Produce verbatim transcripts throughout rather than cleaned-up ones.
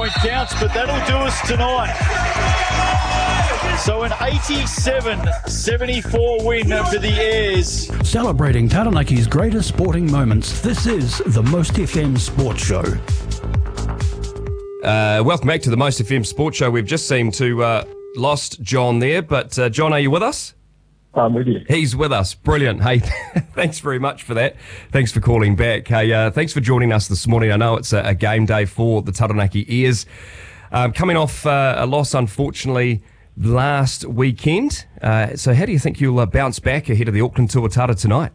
point counts, but that'll do us tonight. So an eighty-seven seventy-four win for the Airs. Celebrating Taranaki's greatest sporting moments, this is the Most F M Sports Show. Uh, welcome back to the Most F M Sports Show. We've just seemed to uh, lost John there, but uh, John, are you with us? I'm with you. He's with us. Brilliant. Hey, thanks very much for that. Thanks for calling back. Hey, uh, thanks for joining us this morning. I know it's a, a game day for the Taranaki Airs. Um, coming off uh, a loss, unfortunately, last weekend. Uh, so how do you think you'll uh, bounce back ahead of the Auckland Tuatara tonight?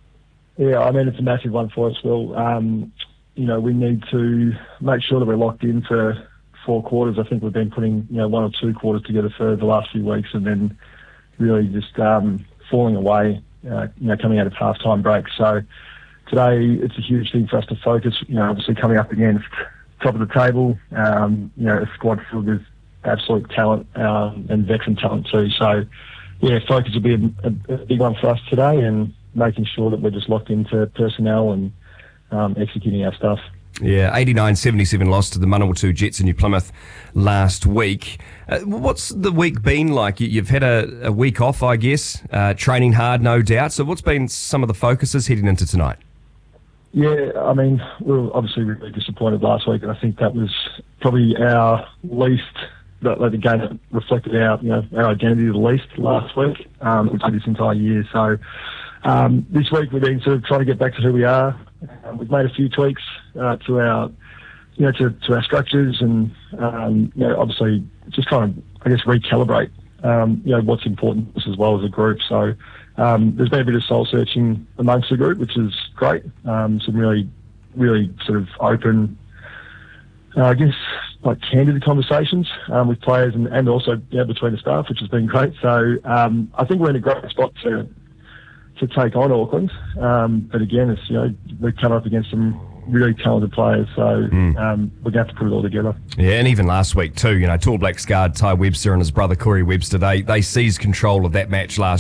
Yeah, I mean, it's a massive one for us, Will. Um, you know, we need to make sure that we're locked in for four quarters. I think we've been putting, you know, one or two quarters together for the last few weeks and then really just um, falling away, uh, you know, coming out of half-time break. So today it's a huge thing for us to focus, you know, obviously coming up against top of the table, um, you know, a squad filled with absolute talent um, and veteran talent too. So, yeah, focus will be a, a, a big one for us today and making sure that we're just locked into personnel and um, executing our stuff. Yeah, eighty-nine seventy-seven loss to the Manawatu Jets in New Plymouth last week. Uh, what's the week been like? You, you've had a, a week off, I guess, uh, training hard, no doubt. So what's been some of the focuses heading into tonight? Yeah, I mean, we were obviously really disappointed last week, and I think that was probably our least, like the game that reflected our, you know, our identity the least last week, um, which this entire year. So um, this week we've been sort of trying to get back to who we are. Uh, we've made a few tweaks uh, to our, you know, to, to our structures, and um, you know, obviously just trying to, I guess, recalibrate, um, you know, what's important to us as well as a group. So um, there's been a bit of soul searching amongst the group, which is great. Um, some really, really sort of open, uh, I guess, like candid conversations um, with players and, and also yeah, between the staff, which has been great. So um, I think we're in a great spot to to take on Auckland. Um, but again, it's, you know, we're coming up against some really talented players, so mm. um, we're going to have to put it all together. Yeah, and even last week too, you know, Tall Blacks guard Ty Webster and his brother Corey Webster, they, they seized control of that match last